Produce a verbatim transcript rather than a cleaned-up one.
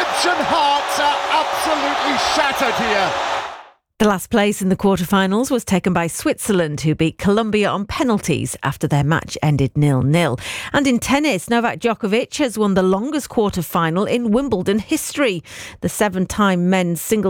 Egyptian hearts are absolutely shattered here. The last place in the quarterfinals was taken by Switzerland, who beat Colombia on penalties after their match ended nil nil. And in tennis, Novak Djokovic has won the longest quarterfinal in Wimbledon history. The seven-time men's singles